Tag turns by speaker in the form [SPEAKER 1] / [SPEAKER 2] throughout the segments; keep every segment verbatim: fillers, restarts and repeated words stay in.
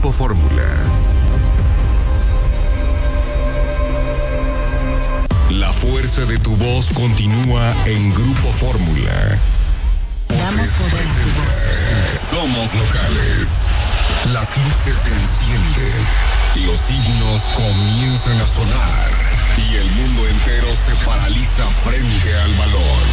[SPEAKER 1] Grupo Fórmula. La fuerza de tu voz continúa en Grupo Fórmula.
[SPEAKER 2] Damos poder a tu voz.
[SPEAKER 1] Somos locales. Las luces se encienden. Los himnos comienzan a sonar. Y el mundo entero se paraliza frente al balón.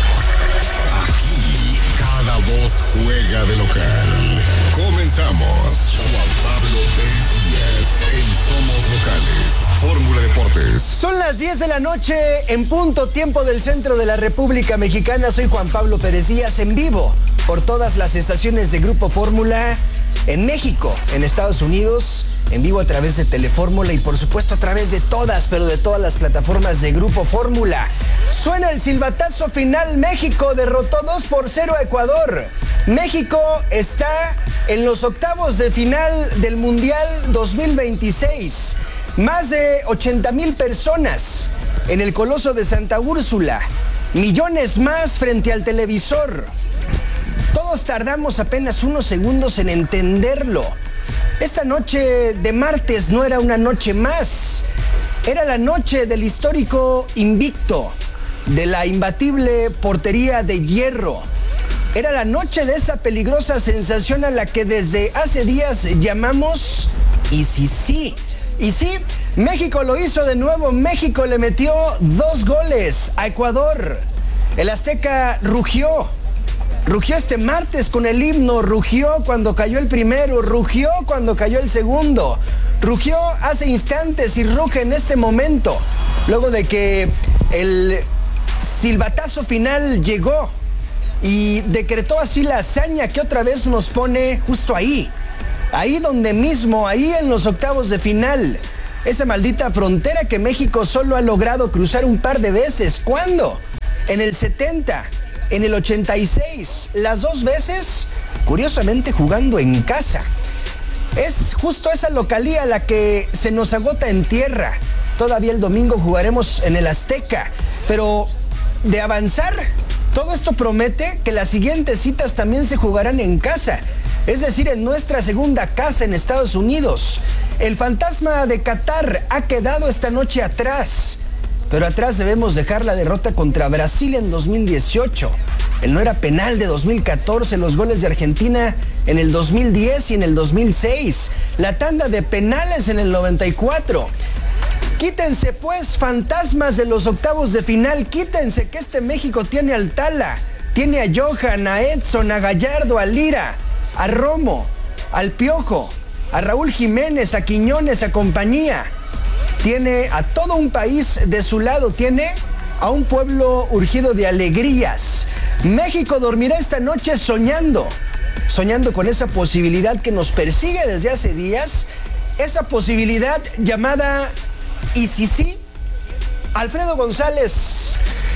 [SPEAKER 1] Aquí, cada voz juega de local. Comenzamos. Juan Pablo Pérez Díaz en Somos Locales. Fórmula Deportes.
[SPEAKER 3] Son las diez de la noche en punto, tiempo del centro de la República Mexicana. Soy Juan Pablo Pérez Díaz, en vivo por todas las estaciones de Grupo Fórmula en México, en Estados Unidos, en vivo a través de Telefórmula y por supuesto a través de todas, pero de todas las plataformas de Grupo Fórmula. Suena el silbatazo final. México derrotó dos por cero a Ecuador. México está en los octavos de final del Mundial dos mil veintiséis. Más de ochenta mil personas en el Coloso de Santa Úrsula. Millones más frente al televisor. Todos tardamos apenas unos segundos en entenderlo. Esta noche de martes no era una noche más. Era la noche del histórico invicto, de la imbatible portería de hierro. Era la noche de esa peligrosa sensación a la que desde hace días llamamos y sí, sí. Y sí, México lo hizo de nuevo. México le metió dos goles a Ecuador. El Azteca rugió. Rugió este martes con el himno, rugió cuando cayó el primero, rugió cuando cayó el segundo, rugió hace instantes y ruge en este momento, luego de que el silbatazo final llegó y decretó así la hazaña que otra vez nos pone justo ahí, ahí donde mismo, ahí en los octavos de final, esa maldita frontera que México solo ha logrado cruzar un par de veces. ¿Cuándo? En el setenta. En el ochenta y seis, las dos veces, curiosamente jugando en casa. Es justo esa localía la que se nos agota en tierra. Todavía el domingo jugaremos en el Azteca. Pero de avanzar, todo esto promete que las siguientes citas también se jugarán en casa. Es decir, en nuestra segunda casa en Estados Unidos. El fantasma de Qatar ha quedado esta noche atrás. Pero atrás debemos dejar la derrota contra Brasil en dos mil dieciocho. El no era penal de dos mil catorce, los goles de Argentina en el dos mil diez y en el dos mil seis. La tanda de penales en el noventa y cuatro. Quítense pues, fantasmas de los octavos de final. Quítense que este México tiene al Tala, tiene a Johan, a Edson, a Gallardo, a Lira, a Romo, al Piojo, a Raúl Jiménez, a Quiñones, a compañía. Tiene a todo un país de su lado, tiene a un pueblo urgido de alegrías. México dormirá esta noche soñando, soñando con esa posibilidad que nos persigue desde hace días, esa posibilidad llamada ¿y si sí? Alfredo González.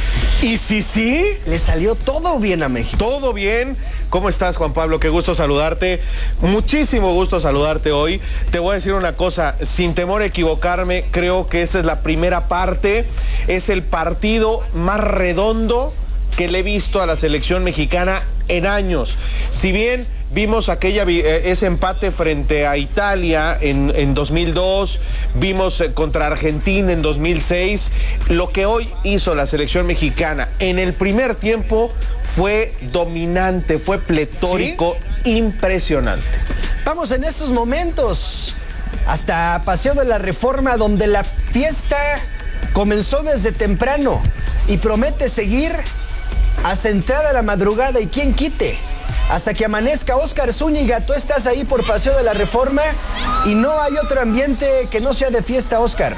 [SPEAKER 4] ¿Y si sí?
[SPEAKER 3] Le salió todo bien a México.
[SPEAKER 4] Todo bien. ¿Cómo estás, Juan Pablo? Qué gusto saludarte. Muchísimo gusto saludarte hoy. Te voy a decir una cosa, sin temor a equivocarme, creo que esta es la primera parte. Es el partido más redondo que le he visto a la selección mexicana en años. Si bien vimos aquella, ese empate frente a Italia en, en dos mil dos, vimos contra Argentina en dos mil seis, lo que hoy hizo la selección mexicana en el primer tiempo fue dominante, fue pletórico, ¿sí? Impresionante.
[SPEAKER 3] Vamos en estos momentos hasta Paseo de la Reforma, donde la fiesta comenzó desde temprano y promete seguir hasta entrada a la madrugada, y quién quite, hasta que amanezca. Óscar Zúñiga, tú estás ahí por Paseo de la Reforma y no hay otro ambiente que no sea de fiesta, Óscar.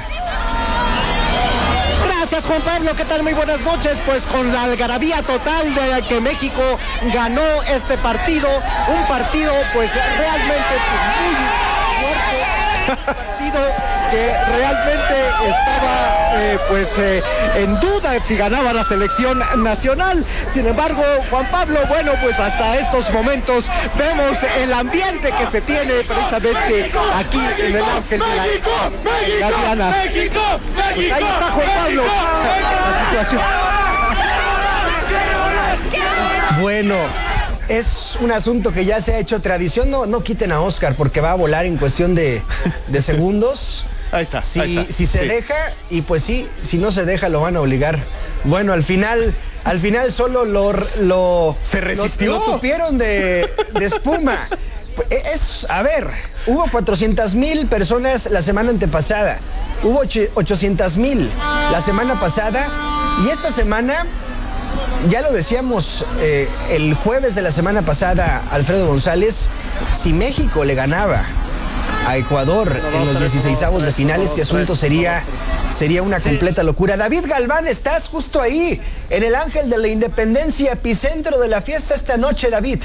[SPEAKER 5] Gracias, Juan Pablo, ¿qué tal? Muy buenas noches. Pues con la algarabía total de que México ganó este partido, un partido pues realmente muy fuerte, un partido que realmente estaba eh, pues eh, en duda si ganaba la selección nacional. Sin embargo, Juan Pablo, bueno, pues hasta estos momentos vemos el ambiente que se tiene precisamente aquí en el Ángel de la
[SPEAKER 6] México, México,
[SPEAKER 5] Gadiana.
[SPEAKER 6] México, México,
[SPEAKER 5] pues ahí está Juan Pablo, la situación.
[SPEAKER 3] Bueno, es un asunto que ya se ha hecho tradición. No, no quiten a Oscar porque va a volar en cuestión de, de segundos.
[SPEAKER 4] Ahí está,
[SPEAKER 3] si,
[SPEAKER 4] ahí está.
[SPEAKER 3] Si se
[SPEAKER 4] Sí.
[SPEAKER 3] deja, y pues sí, si no se deja lo van a obligar. Bueno, al final, al final solo lo... lo
[SPEAKER 4] ¿Se resistió?
[SPEAKER 3] Lo, lo tupieron de, de espuma. Es, a ver, hubo cuatrocientas mil personas la semana antepasada. Hubo ochocientas mil la semana pasada. Y esta semana, ya lo decíamos eh, el jueves de la semana pasada, Alfredo González, si México le ganaba a Ecuador en los dieciseisavos de final, este asunto sería, sería una completa locura. David Galván, estás justo ahí, en el Ángel de la Independencia, epicentro de la fiesta esta noche, David.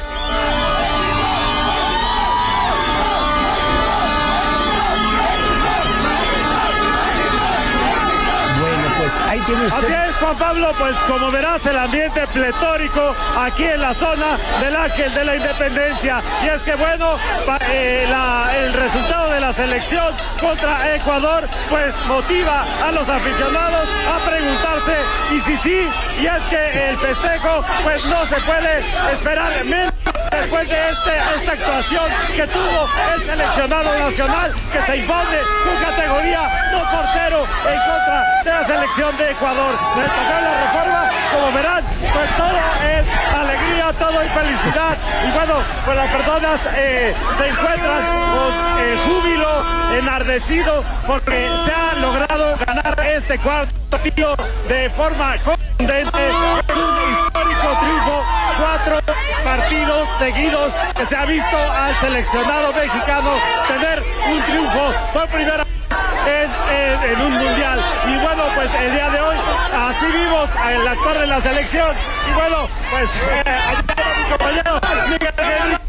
[SPEAKER 3] Ahí tiene usted.
[SPEAKER 7] Así es, Juan Pablo, pues como verás, el ambiente pletórico aquí en la zona del Ángel de la Independencia. Y es que bueno, eh, la, el resultado de la selección contra Ecuador pues motiva a los aficionados a preguntarse y si sí, y es que el festejo pues no se puede esperar menos después de este, esta actuación que tuvo el seleccionado nacional, que se impone su categoría dos por cero en contra de la selección de Ecuador. En el torneo de la Reforma, como verán, pues todo es alegría, todo es felicidad. Y bueno, pues las personas eh, se encuentran con el júbilo enardecido porque se ha logrado ganar este cuarto partido de forma contundente. Es un histórico triunfo, cuatro partidos seguidos que se ha visto al seleccionado mexicano tener un triunfo por primera vez En, en, en un mundial. Y bueno, pues el día de hoy así vimos al actor de la selección. Y bueno, pues eh, allá está mi compañero Miguel Guerrero.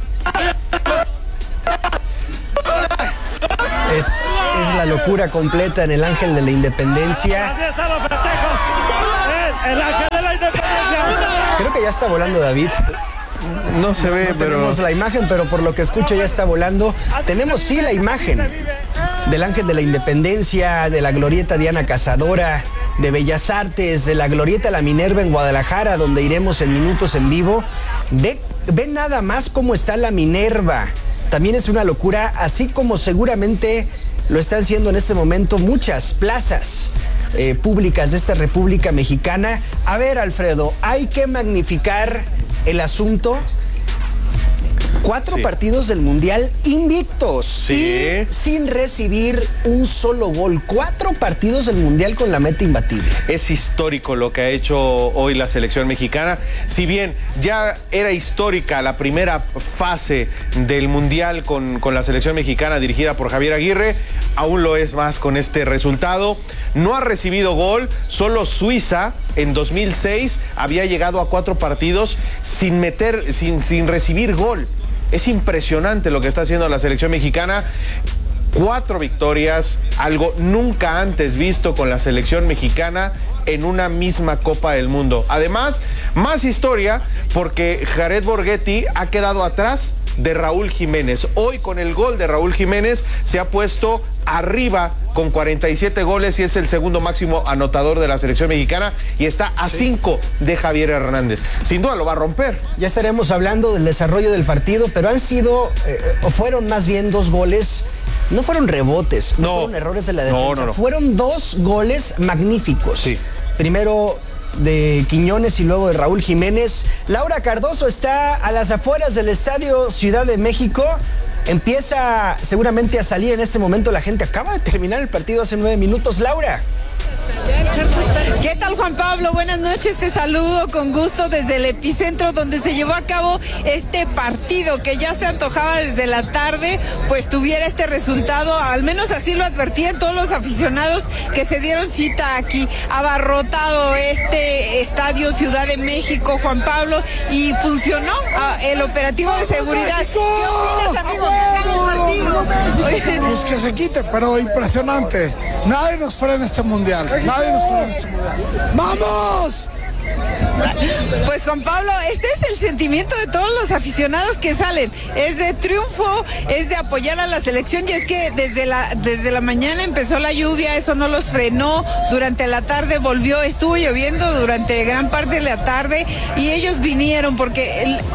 [SPEAKER 3] Es, es la locura completa en el Ángel de la Independencia.
[SPEAKER 7] Así están los festejos en el Ángel de la Independencia.
[SPEAKER 3] Creo que ya está volando David.
[SPEAKER 4] No se ve,
[SPEAKER 3] no
[SPEAKER 4] pero...
[SPEAKER 3] tenemos la imagen, pero por lo que escucho ya está volando. Tenemos sí la imagen del Ángel de la Independencia, de la Glorieta Diana Cazadora, de Bellas Artes, de la Glorieta La Minerva en Guadalajara, donde iremos en minutos en vivo. Ve, ve nada más cómo está la Minerva. También es una locura, así como seguramente lo están haciendo en este momento muchas plazas eh, públicas de esta República Mexicana. A ver, Alfredo, hay que magnificar el asunto. Cuatro sí. partidos del Mundial invictos
[SPEAKER 4] sí.
[SPEAKER 3] y sin recibir un solo gol. Cuatro partidos del Mundial con la meta imbatible.
[SPEAKER 4] Es histórico lo que ha hecho hoy la selección mexicana. Si bien ya era histórica la primera fase del Mundial con, con la selección mexicana dirigida por Javier Aguirre, aún lo es más con este resultado. No ha recibido gol, solo Suiza en dos mil seis había llegado a cuatro partidos sin meter, sin, sin recibir gol. Es impresionante lo que está haciendo la selección mexicana. Cuatro victorias, algo nunca antes visto con la selección mexicana en una misma Copa del Mundo. Además, más historia porque Jared Borghetti ha quedado atrás de Raúl Jiménez. Hoy con el gol de Raúl Jiménez se ha puesto arriba con cuarenta y siete goles y es el segundo máximo anotador de la selección mexicana y está a cinco sí. de Javier Hernández. Sin duda lo va a romper.
[SPEAKER 3] Ya estaremos hablando del desarrollo del partido, pero han sido, eh, o fueron más bien dos goles, no fueron rebotes, no, no fueron errores de la defensa, no, no, no. fueron dos goles magníficos.
[SPEAKER 4] Sí.
[SPEAKER 3] Primero de Quiñones y luego de Raúl Jiménez. Laura Cardoso está a las afueras del Estadio Ciudad de México. Empieza seguramente a salir en este momento la gente. Acaba de terminar el partido hace nueve minutos. Laura.
[SPEAKER 8] ¿Qué tal, Juan Pablo? Buenas noches, te saludo con gusto desde el epicentro donde se llevó a cabo este partido que ya se antojaba desde la tarde, pues tuviera este resultado, al menos así lo advertían todos los aficionados que se dieron cita aquí, abarrotado este Estadio Ciudad de México, Juan Pablo, y funcionó el operativo de seguridad. ¿Qué opinas, amigo? ¿Qué tal el partido?
[SPEAKER 9] Pues que se quite, pero impresionante. Nadie nos fuera en este mundial. Nadie nos fuera en este mundial. ¡Vamos!
[SPEAKER 8] Pues Juan Pablo, este es el sentimiento de todos los aficionados que salen, es de triunfo, es de apoyar a la selección, y es que desde la, desde la mañana empezó la lluvia, eso no los frenó, durante la tarde volvió, estuvo lloviendo durante gran parte de la tarde y ellos vinieron porque el,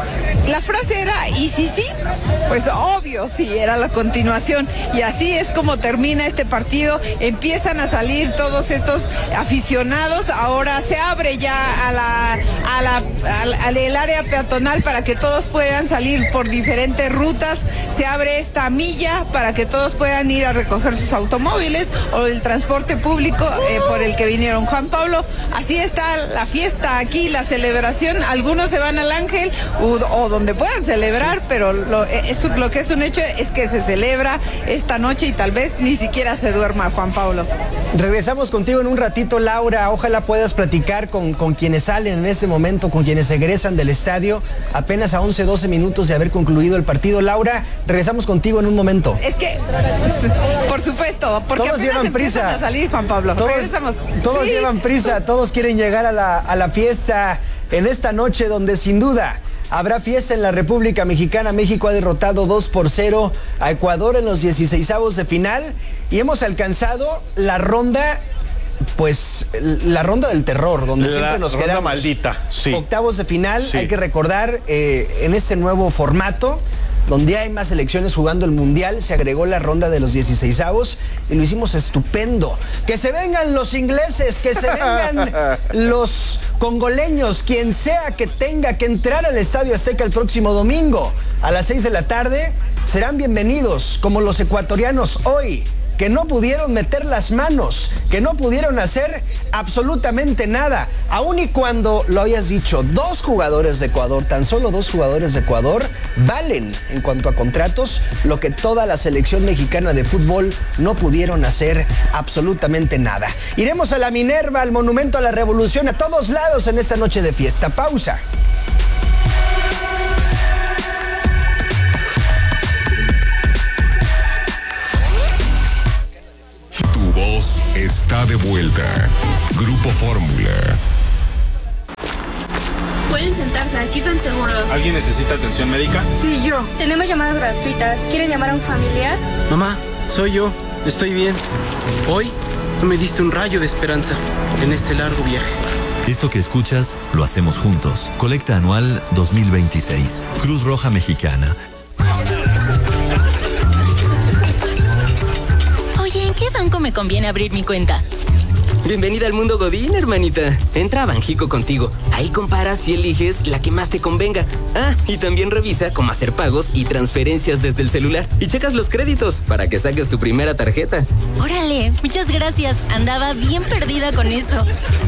[SPEAKER 8] la frase era, ¿y si sí? Pues obvio, sí, era la continuación. Y así es como termina este partido. Empiezan a salir todos estos aficionados. Ahora se abre ya a la, a la, a la, el área peatonal para que todos puedan salir por diferentes rutas. Se abre esta milla para que todos puedan ir a recoger sus automóviles o el transporte público eh, por el que vinieron. Juan Pablo, así está la fiesta aquí, la celebración. Algunos se van al Ángel o, o donde puedan celebrar, pero lo, eso, lo que es un hecho es que se celebra esta noche y tal vez ni siquiera se duerma, Juan Pablo.
[SPEAKER 3] Regresamos contigo en un ratito, Laura. Ojalá puedas platicar con, con quienes salen en este momento, con quienes egresan del estadio, apenas a once, doce minutos de haber concluido el partido. Laura, regresamos contigo en un momento.
[SPEAKER 8] Es que, por supuesto, porque
[SPEAKER 3] todos llevan prisa
[SPEAKER 8] a salir, Juan Pablo.
[SPEAKER 3] Todos,
[SPEAKER 8] regresamos.
[SPEAKER 3] Todos
[SPEAKER 8] ¿Sí?
[SPEAKER 3] llevan prisa, todos quieren llegar a la, a la fiesta en esta noche donde sin duda habrá fiesta en la República Mexicana. México ha derrotado dos por cero a Ecuador en los dieciseisavos de final y hemos alcanzado la ronda, pues la ronda del terror, donde
[SPEAKER 4] la
[SPEAKER 3] siempre nos
[SPEAKER 4] ronda
[SPEAKER 3] quedamos.
[SPEAKER 4] Maldita, sí.
[SPEAKER 3] Octavos de final,
[SPEAKER 4] sí.
[SPEAKER 3] Hay que recordar, eh, en este nuevo formato, donde hay más selecciones jugando el Mundial, se agregó la ronda de los dieciseisavos y lo hicimos estupendo. Que se vengan los ingleses, que se vengan los congoleños, quien sea que tenga que entrar al Estadio Azteca el próximo domingo a las seis de la tarde, serán bienvenidos, como los ecuatorianos hoy, que no pudieron meter las manos, que no pudieron hacer absolutamente nada. Aun y cuando lo hayas dicho, dos jugadores de Ecuador, tan solo dos jugadores de Ecuador, valen en cuanto a contratos lo que toda la selección mexicana de fútbol no pudieron hacer absolutamente nada. Iremos a la Minerva, al Monumento a la Revolución, a todos lados en esta noche de fiesta. Pausa.
[SPEAKER 1] Tu voz está de vuelta. Grupo Fórmula.
[SPEAKER 10] Pueden sentarse, aquí están seguros.
[SPEAKER 11] ¿Alguien necesita atención médica?
[SPEAKER 10] Sí, yo. Tenemos llamadas gratuitas. ¿Quieren llamar a un familiar?
[SPEAKER 12] Mamá, soy yo. Estoy bien. Hoy me diste un rayo de esperanza en este largo viaje.
[SPEAKER 13] Esto que escuchas, lo hacemos juntos. Colecta anual dos mil veintiséis. Cruz Roja Mexicana.
[SPEAKER 2] Oye, ¿en qué banco me conviene abrir mi cuenta?
[SPEAKER 14] Bienvenida al mundo Godín, hermanita. Entra a Banjico contigo. Ahí comparas y eliges la que más te convenga. Ah, y también revisa cómo hacer pagos y transferencias desde el celular. Y checas los créditos para que saques tu primera tarjeta.
[SPEAKER 2] Órale, muchas gracias. Andaba bien perdida con eso.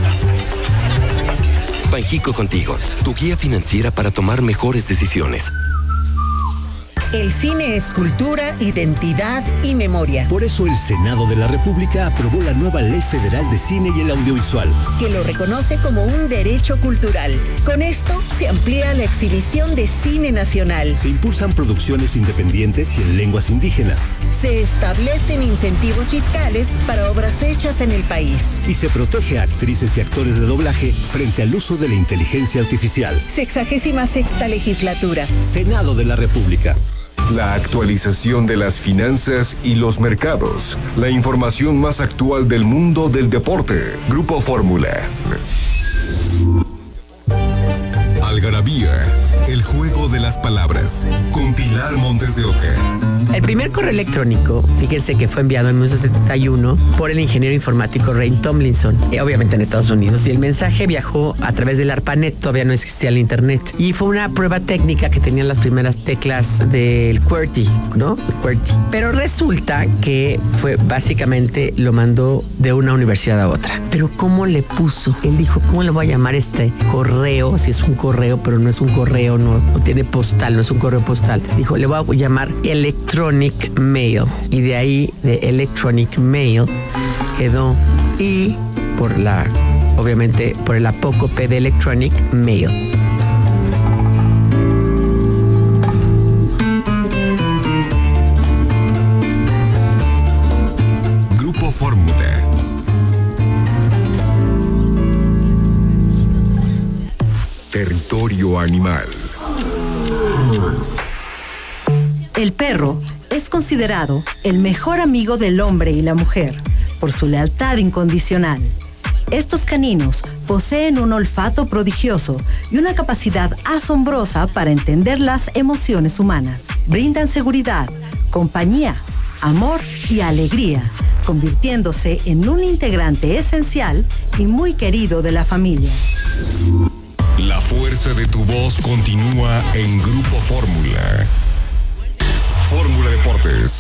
[SPEAKER 15] Banjico contigo, tu guía financiera para tomar mejores decisiones.
[SPEAKER 16] El cine es cultura, identidad y memoria.
[SPEAKER 17] Por eso el Senado de la República aprobó la nueva Ley Federal de Cine y el Audiovisual,
[SPEAKER 16] que lo reconoce como un derecho cultural. Con esto se amplía la exhibición de cine nacional.
[SPEAKER 17] Se impulsan producciones independientes y en lenguas indígenas.
[SPEAKER 16] Se establecen incentivos fiscales para obras hechas en el país.
[SPEAKER 17] Y se protege a actrices y actores de doblaje frente al uso de la inteligencia artificial.
[SPEAKER 16] Sexagésima sexta legislatura.
[SPEAKER 17] Senado de la República.
[SPEAKER 1] La actualización de las finanzas y los mercados. La información más actual del mundo del deporte. Grupo Fórmula. Algarabía, el juego de las palabras. Con Pilar Montes de Oca.
[SPEAKER 18] El primer correo electrónico, fíjense que fue enviado en mil novecientos setenta y uno por el ingeniero informático Ray Tomlinson, eh, obviamente en Estados Unidos, y el mensaje viajó a través del ARPANET, todavía no existía el internet, y fue una prueba técnica que tenían las primeras teclas del QWERTY, ¿no? El QWERTY. Pero resulta que fue básicamente lo mandó de una universidad a otra. Pero ¿cómo le puso? Él dijo, ¿cómo le voy a llamar este correo? Si es un correo, pero no es un correo, no, no tiene postal, no es un correo postal. Dijo, le voy a llamar electrónico Electronic Mail, y de ahí de Electronic Mail quedó I por la, obviamente por el apócope de Electronic Mail.
[SPEAKER 1] Grupo Fórmula. Territorio animal.
[SPEAKER 19] El perro es considerado el mejor amigo del hombre y la mujer por su lealtad incondicional. Estos caninos poseen un olfato prodigioso y una capacidad asombrosa para entender las emociones humanas. Brindan seguridad, compañía, amor y alegría, convirtiéndose en un integrante esencial y muy querido de la familia.
[SPEAKER 1] La fuerza de tu voz continúa en Grupo Fórmula. Fórmula Deportes.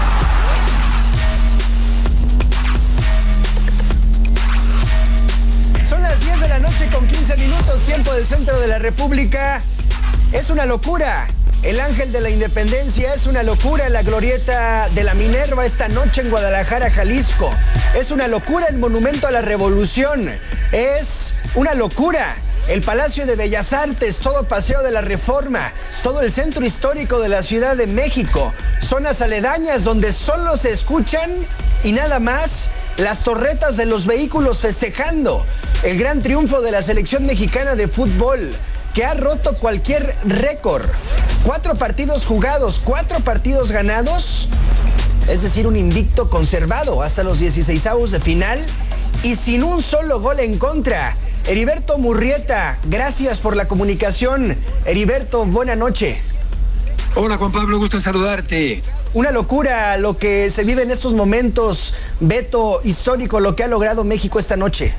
[SPEAKER 3] Son las diez de la noche con quince minutos, tiempo del centro de la República. Es una locura. El Ángel de la Independencia es una locura en la glorieta de la Minerva esta noche en Guadalajara, Jalisco. Es una locura el Monumento a la Revolución. Es una locura el Palacio de Bellas Artes, todo Paseo de la Reforma, todo el centro histórico de la Ciudad de México, zonas aledañas donde solo se escuchan y nada más las torretas de los vehículos festejando el gran triunfo de la selección mexicana de fútbol, que ha roto cualquier récord. Cuatro partidos jugados, cuatro partidos ganados, es decir, un invicto conservado hasta los dieciseisavos de final y sin un solo gol en contra. Heriberto Murrieta, gracias por la comunicación. Heriberto, buena noche.
[SPEAKER 11] Hola Juan Pablo, gusto en saludarte.
[SPEAKER 3] Una locura lo que se vive en estos momentos, Beto, histórico lo que ha logrado México esta noche.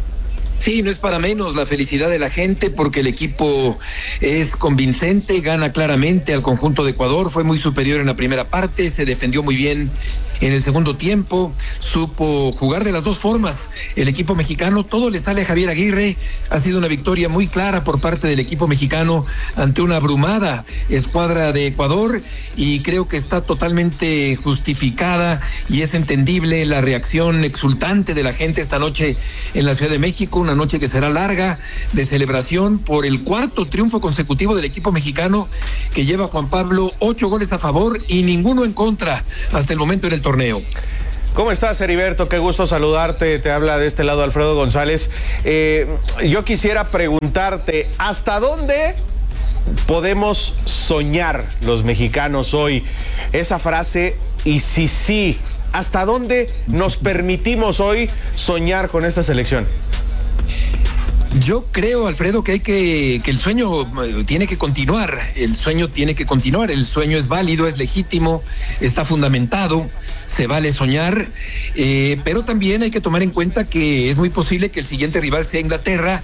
[SPEAKER 11] Sí, no es para menos la felicidad de la gente porque el equipo es convincente, gana claramente al conjunto de Ecuador, fue muy superior en la primera parte, se defendió muy bien en el segundo tiempo, supo jugar de las dos formas. El equipo mexicano, todo le sale a Javier Aguirre, ha sido una victoria muy clara por parte del equipo mexicano ante una abrumada escuadra de Ecuador y creo que está totalmente justificada y es entendible la reacción exultante de la gente esta noche en la Ciudad de México, una noche que será larga de celebración por el cuarto triunfo consecutivo del equipo mexicano que lleva Juan Pablo ocho goles a favor y ninguno en contra hasta el momento en el torneo.
[SPEAKER 4] ¿Cómo estás, Heriberto? Qué gusto saludarte. Te habla de este lado Alfredo González. Eh, yo quisiera preguntarte, ¿hasta dónde podemos soñar los mexicanos hoy? Esa frase, y si sí, ¿hasta dónde nos permitimos hoy soñar con esta selección?
[SPEAKER 11] Yo creo, Alfredo, que hay que, que el sueño tiene que continuar, el sueño tiene que continuar, el sueño es válido, es legítimo, está fundamentado, se vale soñar, eh, pero también hay que tomar en cuenta que es muy posible que el siguiente rival sea Inglaterra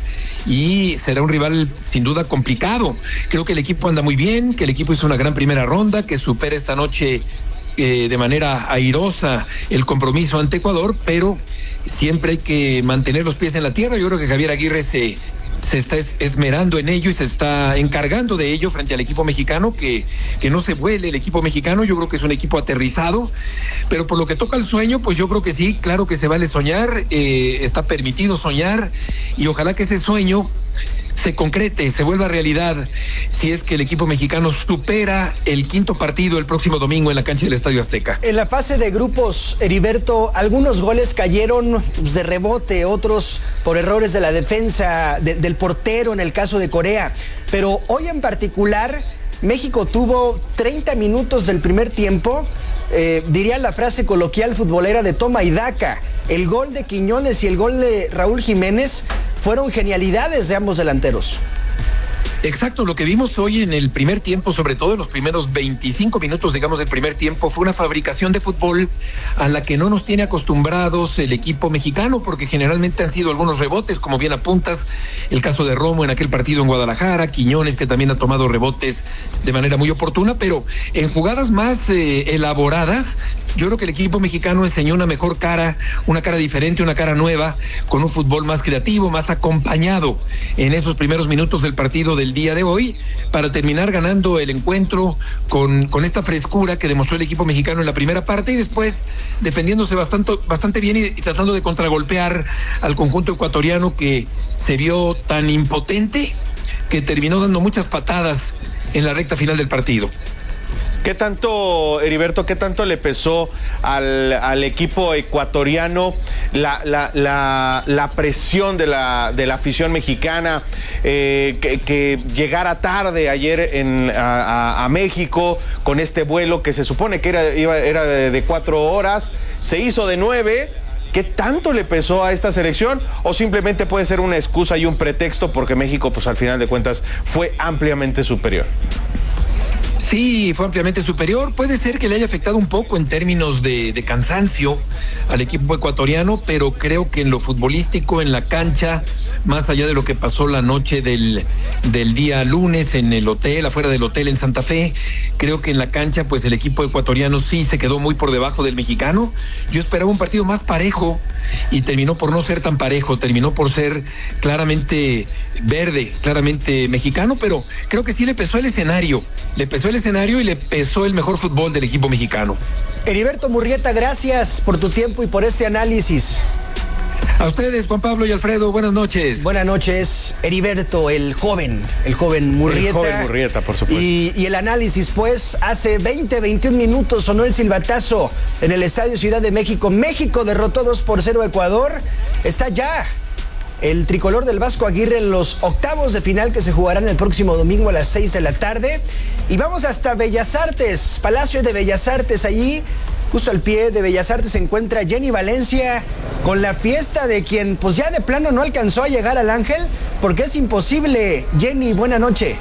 [SPEAKER 11] y será un rival sin duda complicado. Creo que el equipo anda muy bien, que el equipo hizo una gran primera ronda, que supera esta noche eh, de manera airosa el compromiso ante Ecuador, pero siempre hay que mantener los pies en la tierra. Yo creo que Javier Aguirre se, se está esmerando en ello y se está encargando de ello frente al equipo mexicano, que, que no se vuele el equipo mexicano. Yo creo que es un equipo aterrizado, pero por lo que toca al sueño, pues yo creo que sí, claro que se vale soñar, eh, está permitido soñar y ojalá que ese sueño se concrete, se vuelva realidad, si es que el equipo mexicano supera el quinto partido el próximo domingo en la cancha del Estadio Azteca.
[SPEAKER 3] En la fase de grupos, Heriberto, algunos goles cayeron de rebote, otros por errores de la defensa, de, del portero en el caso de Corea, pero hoy en particular México tuvo treinta minutos del primer tiempo, eh, diría la frase coloquial futbolera de toma y daca. El gol de Quiñones y el gol de Raúl Jiménez fueron genialidades de ambos delanteros.
[SPEAKER 11] Exacto, lo que vimos hoy en el primer tiempo, sobre todo en los primeros veinticinco minutos, digamos, del primer tiempo, fue una fabricación de fútbol a la que no nos tiene acostumbrados el equipo mexicano, porque generalmente han sido algunos rebotes, como bien apuntas, el caso de Romo en aquel partido en Guadalajara, Quiñones, que también ha tomado rebotes de manera muy oportuna, pero en jugadas más eh, elaboradas, yo creo que el equipo mexicano enseñó una mejor cara, una cara diferente, una cara nueva, con un fútbol más creativo, más acompañado en esos primeros minutos del partido del día de hoy, para terminar ganando el encuentro con, con esta frescura que demostró el equipo mexicano en la primera parte y después defendiéndose bastante, bastante bien y, y tratando de contragolpear al conjunto ecuatoriano que se vio tan impotente que terminó dando muchas patadas en la recta final del partido.
[SPEAKER 4] ¿Qué tanto, Heriberto, qué tanto le pesó al, al equipo ecuatoriano la, la, la, la presión de la, de la afición mexicana, eh, que, que llegara tarde ayer en, a, a, a México con este vuelo que se supone que era, iba, era de, de cuatro horas, se hizo de nueve? ¿Qué tanto le pesó a esta selección? ¿O simplemente puede ser una excusa y un pretexto porque México, pues al final de cuentas, fue ampliamente superior?
[SPEAKER 11] Sí, fue ampliamente superior. Puede ser que le haya afectado un poco en términos de, de cansancio al equipo ecuatoriano, pero creo que en lo futbolístico, en la cancha, más allá de lo que pasó la noche del, del día lunes en el hotel, afuera del hotel en Santa Fe, creo que en la cancha, pues el equipo ecuatoriano sí se quedó muy por debajo del mexicano. Yo esperaba un partido más parejo y terminó por no ser tan parejo, terminó por ser claramente verde, claramente mexicano, pero creo que sí le pesó el escenario, le pesó el escenario y le pesó el mejor fútbol del equipo mexicano.
[SPEAKER 3] Heriberto Murrieta, gracias por tu tiempo y por este análisis.
[SPEAKER 11] A ustedes, Juan Pablo y Alfredo, buenas noches.
[SPEAKER 3] Buenas noches, Heriberto, el joven, el joven Murrieta.
[SPEAKER 4] El joven Murrieta, por supuesto.
[SPEAKER 3] Y, y el análisis, pues, hace veinte, veintiún minutos sonó el silbatazo en el Estadio Ciudad de México. México derrotó dos por cero a Ecuador. Está ya el tricolor del Vasco Aguirre en los octavos de final que se jugarán el próximo domingo a las seis de la tarde. Y vamos hasta Bellas Artes, Palacio de Bellas Artes, allí. Justo al pie de Bellas Artes se encuentra Jenny Valencia con la fiesta de quien pues ya de plano no alcanzó a llegar al Ángel porque es imposible. Jenny, buena noche.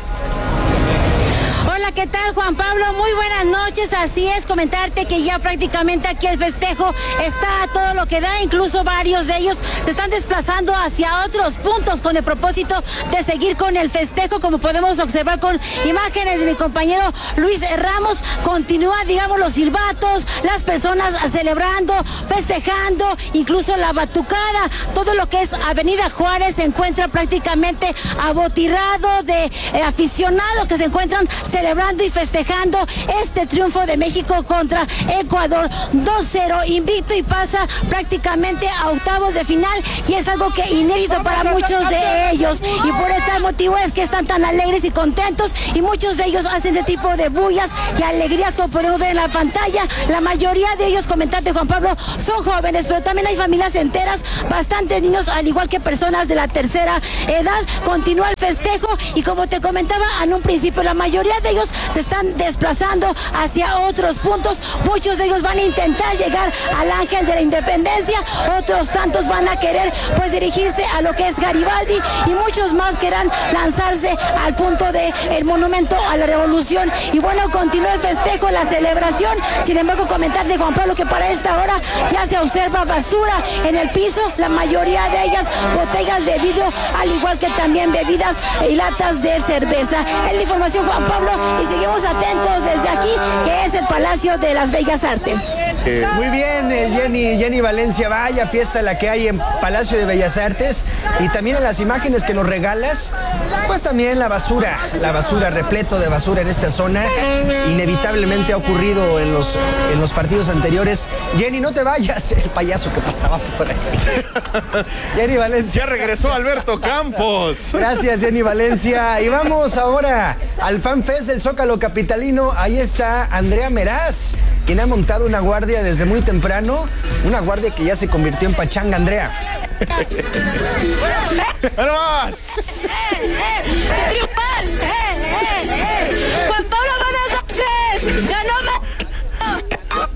[SPEAKER 2] Hola, ¿qué tal, Juan Pablo? Muy buenas noches. Así es, comentarte que ya prácticamente aquí el festejo está a todo lo que da. Incluso varios de ellos se están desplazando hacia otros puntos con el propósito de seguir con el festejo. Como podemos observar con imágenes de mi compañero Luis Ramos, continúa, digamos, los silbatos, las personas celebrando, festejando, incluso la batucada. Todo lo que es Avenida Juárez se encuentra prácticamente abotirrado de eh, aficionados que se encuentran celebrando y festejando este triunfo de México contra Ecuador dos cero, invicto y pasa prácticamente a octavos de final, y es algo que inédito para muchos de ellos, y por este motivo es que están tan alegres y contentos, y muchos de ellos hacen ese tipo de bullas y alegrías como podemos ver en la pantalla. La mayoría de ellos, comentarte, Juan Pablo, son jóvenes, pero también hay familias enteras, bastantes niños, al igual que personas de la tercera edad. Continúa el festejo y, como te comentaba en un principio, la mayoría de ellos se están desplazando hacia otros puntos. Muchos de ellos van a intentar llegar al Ángel de la Independencia, otros tantos van a querer pues dirigirse a lo que es Garibaldi, y muchos más querrán lanzarse al punto de el Monumento a la Revolución. Y bueno, continúa el festejo, la celebración. Sin embargo, comentarte, Juan Pablo, que para esta hora ya se observa basura en el piso, la mayoría de ellas botellas de vidrio, al igual que también bebidas y latas de cerveza. Es la información, Juan Pablo, y seguimos atentos desde aquí, que es el Palacio de las Bellas Artes.
[SPEAKER 3] Eh, muy bien, eh, Jenny, Jenny Valencia, vaya fiesta la que hay en Palacio de Bellas Artes, y también en las imágenes que nos regalas, pues también la basura, la basura, repleto de basura en esta zona, inevitablemente ha ocurrido en los, en los partidos anteriores. Jenny, no te vayas, el payaso que pasaba por ahí. Jenny Valencia.
[SPEAKER 4] Ya regresó Alberto Campos.
[SPEAKER 3] Gracias, Jenny Valencia. Y vamos ahora al Fan Fest del Zócalo capitalino. Ahí está Andrea Meraz, quien ha montado una guardia desde muy temprano, una guardia que ya se convirtió en pachanga. Andrea.
[SPEAKER 6] ¡Vamos!
[SPEAKER 8] ¡Triunfar! ¡Juan Pablo, buenas noches! ¡Ganó México!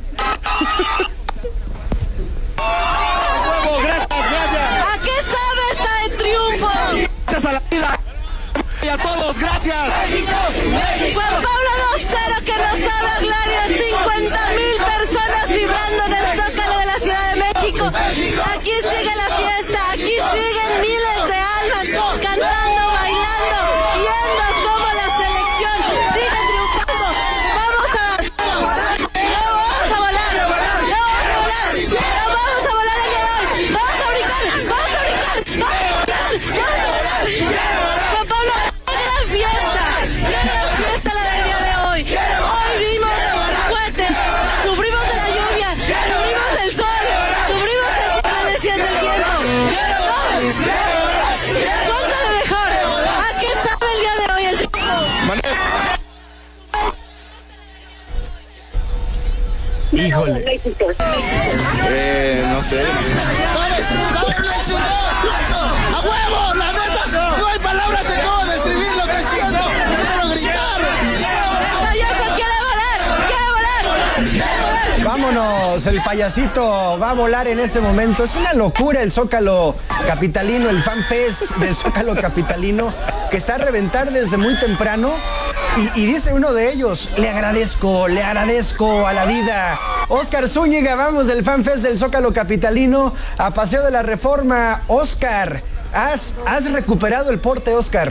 [SPEAKER 5] Gracias, gracias.
[SPEAKER 8] ¿A qué sabe esta de triunfo?
[SPEAKER 5] Gracias a la vida y a todos, gracias.
[SPEAKER 8] Juan Pablo dos cero, que nos habla Glario, cincuenta mil personas vibrando en el Zócalo de la Ciudad de México. Aquí sigue la fiesta, aquí siguen miles de almas cantando, bailando, viendo cómo la selección sigue triunfando. Vamos a, no vamos a volar, no vamos a volar, no vamos a volar el día de hoy. Vamos a brincar, vamos a brincar, vamos a volar, vamos a volar. Juan Pablo, qué gran fiesta, qué gran fiesta la del día de hoy. Hoy vimos cohetes, sufrimos de la lluvia, sufrimos del sol, sufrimos de las inclemencias del tiempo. Cuéntame mejor, ¿a qué sabe el día de hoy el triunfo?
[SPEAKER 3] Híjole.
[SPEAKER 5] Eh, no sé.
[SPEAKER 6] ¿Sabes? ¿Sabes lo éxito? ¡A huevo! ¡La neta! No hay palabras en cómo describir lo que siento. Quiero gritar.
[SPEAKER 8] El payaso quiere volar, quiere volar.
[SPEAKER 3] Vámonos, el payasito va a volar en este momento. Es una locura el Zócalo capitalino, el Fan Fest del Zócalo capitalino, que está a reventar desde muy temprano. Y, y dice uno de ellos, le agradezco, le agradezco a la vida. Oscar Zúñiga, vamos del Fan Fest del Zócalo capitalino a Paseo de la Reforma. Oscar, ¿has, has recuperado el porte, Oscar?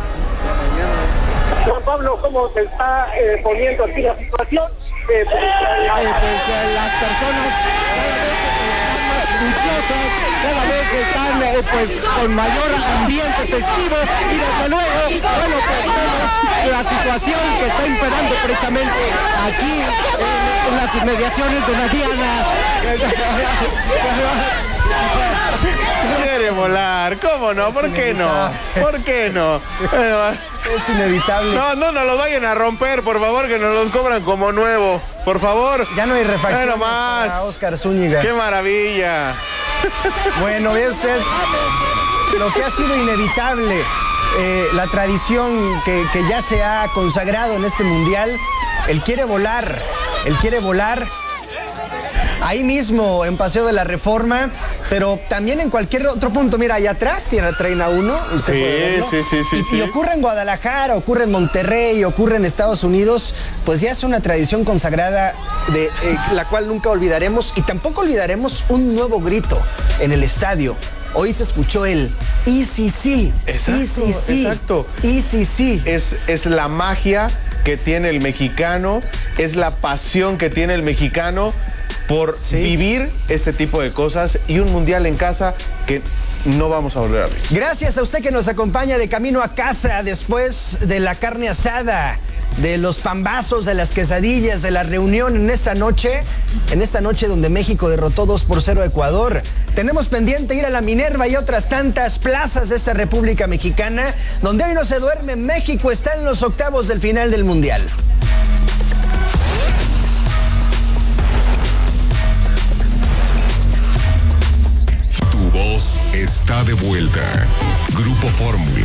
[SPEAKER 20] Juan Pablo, ¿cómo se está eh, poniendo aquí la situación? Eh, pues, la,
[SPEAKER 5] eh, pues eh, las personas cada vez están más gustosas, cada vez están eh, pues con mayor ambiente festivo y desde luego, bueno, pues vemos la situación que está imperando precisamente aquí en, en las inmediaciones de la Diana.
[SPEAKER 4] Quiere volar, ¿cómo no? ¿Por qué no? ¿Por qué no?
[SPEAKER 3] Es inevitable.
[SPEAKER 4] No, no nos lo vayan a romper, por favor, que nos los cobran como nuevo. Por favor.
[SPEAKER 3] Ya no hay refacción
[SPEAKER 4] más.
[SPEAKER 3] para Oscar Zúñiga.
[SPEAKER 4] ¡Qué maravilla!
[SPEAKER 3] Bueno, ve usted lo que ha sido inevitable. Eh, la tradición que, que ya se ha consagrado en este mundial. Él quiere volar. Él quiere volar. Ahí mismo, en Paseo de la Reforma, pero también en cualquier otro punto. Mira, allá atrás tiene Reina uno. Usted
[SPEAKER 4] sí,
[SPEAKER 3] puede verlo.
[SPEAKER 4] sí, sí, sí,
[SPEAKER 3] y,
[SPEAKER 4] sí.
[SPEAKER 3] y ocurre en Guadalajara, ocurre en Monterrey, ocurre en Estados Unidos. Pues ya es una tradición consagrada de eh, la cual nunca olvidaremos. Y tampoco olvidaremos un nuevo grito en el estadio. Hoy se escuchó el I C C.
[SPEAKER 4] Exacto,
[SPEAKER 3] I C C.
[SPEAKER 4] exacto.
[SPEAKER 3] I C C.
[SPEAKER 4] Es, es la magia que tiene el mexicano, es la pasión que tiene el mexicano por ¿sí? vivir este tipo de cosas y un mundial en casa que no vamos a volver a ver.
[SPEAKER 3] Gracias a usted que nos acompaña de camino a casa después de la carne asada, de los pambazos, de las quesadillas, de la reunión en esta noche, en esta noche donde México derrotó dos por cero a Ecuador. Tenemos pendiente ir a la Minerva y otras tantas plazas de esta República Mexicana, donde hoy no se duerme. México está en los octavos del final del Mundial.
[SPEAKER 1] Tu voz está de vuelta. Grupo Fórmula.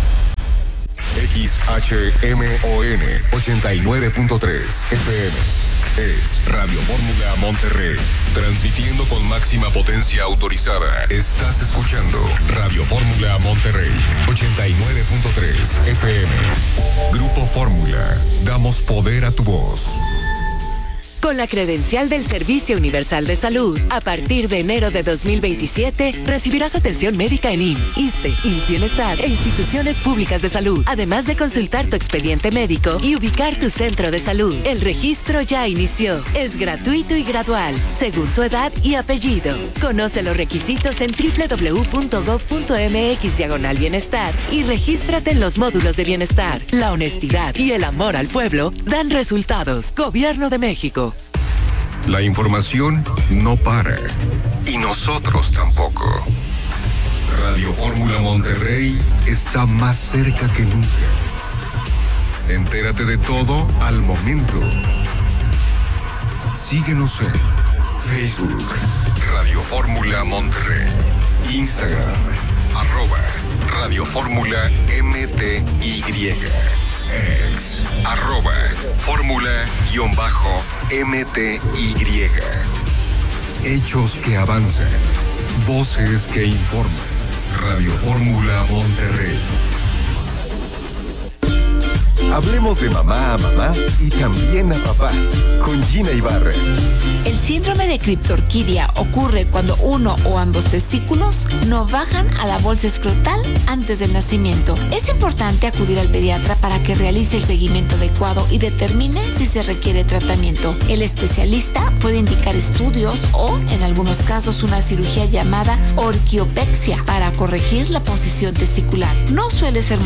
[SPEAKER 1] X H M O N ochenta y nueve punto tres F M. Es Radio Fórmula Monterrey. Transmitiendo con máxima potencia autorizada. Estás escuchando Radio Fórmula Monterrey ochenta y nueve punto tres F M. Grupo Fórmula. Damos poder a tu voz.
[SPEAKER 21] Con la credencial del Servicio Universal de Salud, a partir de enero de dos mil veintisiete, recibirás atención médica en I M S S, ISSSTE, I M S S Bienestar e instituciones públicas de salud, además de consultar tu expediente médico y ubicar tu centro de salud. El registro ya inició. Es gratuito y gradual, según tu edad y apellido. Conoce los requisitos en doble u doble u doble u punto gob punto eme equis diagonal bienestar y regístrate en los módulos de bienestar. La honestidad y el amor al pueblo dan resultados. Gobierno de México.
[SPEAKER 1] La información no para. Y nosotros tampoco. Radio Fórmula Monterrey está más cerca que nunca. Entérate de todo al momento. Síguenos en Facebook, Radio Fórmula Monterrey. Instagram, arroba Radio Fórmula M T Y. Ex, arroba Fórmula-M T Y. Hechos que avanzan. Voces que informan. Radio Fórmula Monterrey. Hablemos de mamá a mamá y también a papá, con Gina Ibarra.
[SPEAKER 22] El síndrome de criptorquidia ocurre cuando uno o ambos testículos no bajan a la bolsa escrotal antes del nacimiento. Es importante acudir al pediatra para que realice el seguimiento adecuado y determine si se requiere tratamiento. El especialista puede indicar estudios o, en algunos casos, una cirugía llamada orquiopexia para corregir la posición testicular. No suele ser